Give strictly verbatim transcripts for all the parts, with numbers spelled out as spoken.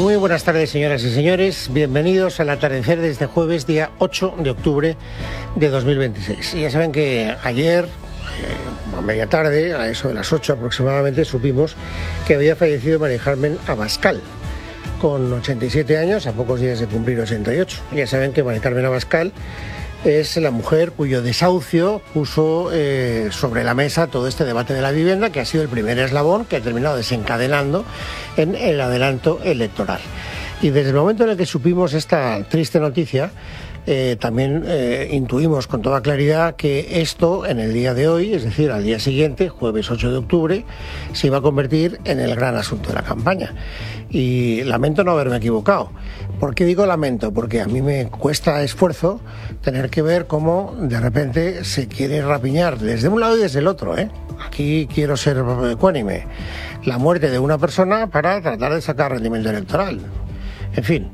Muy buenas tardes, señoras y señores. Bienvenidos al atardecer de este jueves, día ocho de octubre de dos mil veintiséis. Y ya saben que ayer, eh, a media tarde, a eso de las ocho aproximadamente, supimos que había fallecido María Carmen Abascal, con ochenta y siete años, a pocos días de cumplir ochenta y ocho. Ya saben que María Carmen Abascal es la mujer cuyo desahucio puso eh, sobre la mesa todo este debate de la vivienda, que ha sido el primer eslabón que ha terminado desencadenando en el adelanto electoral. Y desde el momento en el que supimos esta triste noticia, eh, también eh, intuimos con toda claridad que esto en el día de hoy, es decir, al día siguiente, jueves ocho de octubre, se iba a convertir en el gran asunto de la campaña. Y lamento no haberme equivocado. ¿Por qué digo lamento? Porque a mí me cuesta esfuerzo tener que ver cómo de repente se quiere rapiñar desde un lado y desde el otro, ¿eh? Aquí quiero ser ecuánime. La muerte de una persona para tratar de sacar rendimiento electoral. En fin.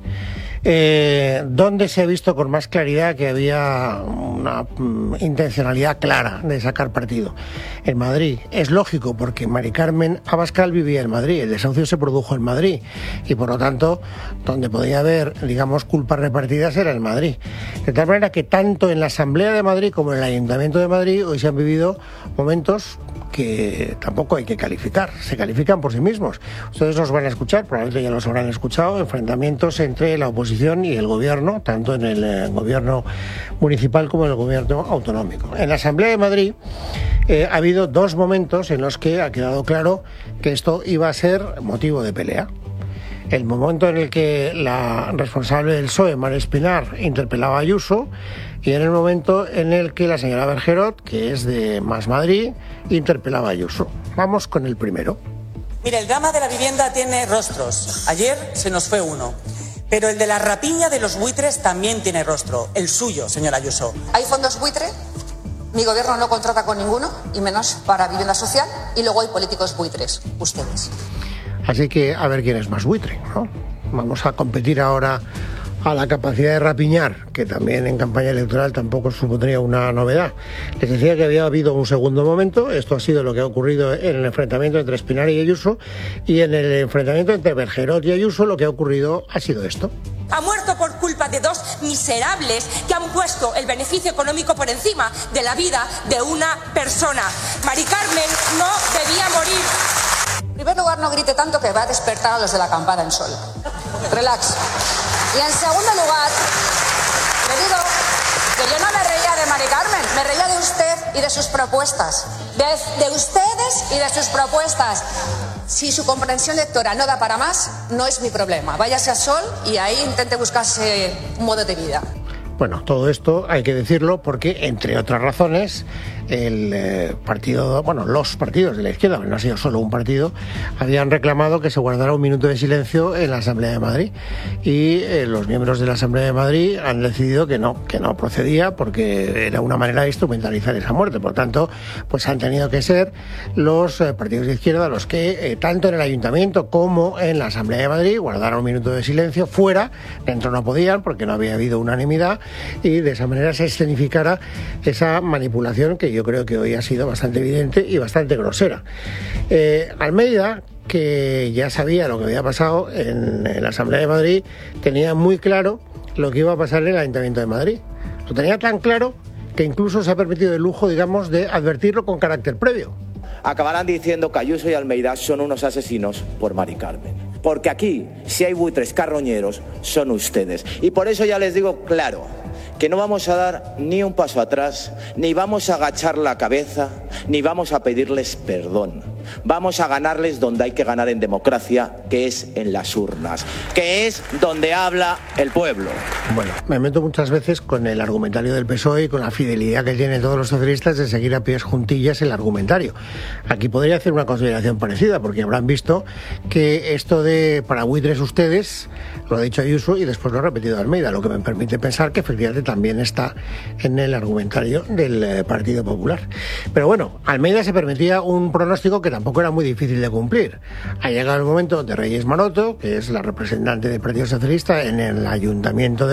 Eh, ¿Dónde se ha visto con más claridad que había una mm, intencionalidad clara de sacar partido? En Madrid. Es lógico, porque María Carmen Abascal vivía en Madrid, el desahucio se produjo en Madrid y por lo tanto donde podía haber, digamos, culpas repartidas era en Madrid. De tal manera que tanto en la Asamblea de Madrid como en el Ayuntamiento de Madrid hoy se han vivido momentos que tampoco hay que calificar, se califican por sí mismos. Ustedes los van a escuchar, probablemente ya los habrán escuchado, enfrentamientos entre la oposición y el gobierno, tanto en el eh, gobierno municipal como en el gobierno autonómico. En la Asamblea de Madrid eh, ha habido dos momentos en los que ha quedado claro que esto iba a ser motivo de pelea. El momento en el que la responsable del P S O E, Mar Espinar, interpelaba a Ayuso, y en el momento en el que la señora Bergerot, que es de Más Madrid, interpelaba a Ayuso. Vamos con el primero. Mira, el drama de la vivienda tiene rostros. Ayer se nos fue uno. Pero el de la rapiña de los buitres también tiene rostro. El suyo, señora Ayuso. ¿Hay fondos buitre? Mi gobierno no contrata con ninguno, y menos para vivienda social. Y luego hay políticos buitres, ustedes. Así que a ver quién es más buitre, ¿no? Vamos a competir ahora a la capacidad de rapiñar, que también en campaña electoral tampoco supondría una novedad. Les decía que había habido un segundo momento. Esto ha sido lo que ha ocurrido en el enfrentamiento entre Espinar y Ayuso, y en el enfrentamiento entre Bergerot y Ayuso lo que ha ocurrido ha sido esto. Ha muerto por culpa de dos miserables que han puesto el beneficio económico por encima de la vida de una persona. María Carmen no debía morir. En primer lugar, no grite tanto que va a despertar a los de la acampada en sol. Relax. Y en segundo lugar, le digo que yo no me reía de María Carmen, me reía de usted y de sus propuestas. De, de ustedes y de sus propuestas. Si su comprensión lectora no da para más, no es mi problema. Váyase a Sol y ahí intente buscarse un modo de vida. Bueno, todo esto hay que decirlo porque, entre otras razones, el eh, partido, bueno, los partidos de la izquierda, no ha sido solo un partido, habían reclamado que se guardara un minuto de silencio en la Asamblea de Madrid. Y eh, los miembros de la Asamblea de Madrid han decidido que no, que no procedía porque era una manera de instrumentalizar esa muerte. Por tanto, pues han tenido que ser los eh, partidos de izquierda los que, eh, tanto en el Ayuntamiento como en la Asamblea de Madrid, guardaron un minuto de silencio. Fuera, dentro no podían porque no había habido unanimidad, y de esa manera se escenificara esa manipulación que yo creo que hoy ha sido bastante evidente y bastante grosera. Eh, Almeida, que ya sabía lo que había pasado en, en la Asamblea de Madrid, tenía muy claro lo que iba a pasar en el Ayuntamiento de Madrid. Lo tenía tan claro que incluso se ha permitido el lujo, digamos, de advertirlo con carácter previo. Acabarán diciendo que Ayuso y Almeida son unos asesinos por María Carmen. Porque aquí, si hay buitres carroñeros, son ustedes. Y por eso ya les digo claro, que no vamos a dar ni un paso atrás, ni vamos a agachar la cabeza, ni vamos a pedirles perdón. Vamos a ganarles donde hay que ganar en democracia, que es en las urnas, que es donde habla el pueblo. Bueno, me meto muchas veces con el argumentario del P S O E y con la fidelidad que tienen todos los socialistas de seguir a pies juntillas el argumentario. Aquí podría hacer una consideración parecida, porque habrán visto que esto de para buitres ustedes lo ha dicho Ayuso y después lo ha repetido Almeida, lo que me permite pensar que efectivamente también está en el argumentario del Partido Popular. Pero bueno, Almeida se permitía un pronóstico que tampoco era muy difícil de cumplir. Ha llegado el momento de Reyes Maroto, que es la representante del Partido Socialista en el Ayuntamiento de